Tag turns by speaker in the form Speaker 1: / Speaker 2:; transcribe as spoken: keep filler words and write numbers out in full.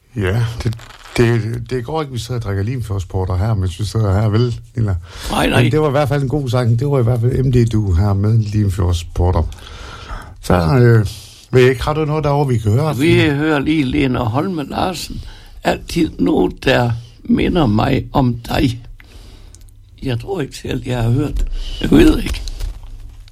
Speaker 1: Ja, det, det, det går ikke, vi sidder og drikker Limfjordsporter her, mens vi sidder her, vel, Nilla?
Speaker 2: Nej, nej.
Speaker 1: Men det var i hvert fald en god sang. Det var i hvert fald M D Du her med Limfjordsporter. Så øh, ved jeg ikke, har du noget derovre, vi kan høre?
Speaker 2: Vi hører lige Lene Holme Larsen. Altid noget, der minder mig om dig. Jeg tror ikke selv, jeg har hørt. Jeg ved ikke.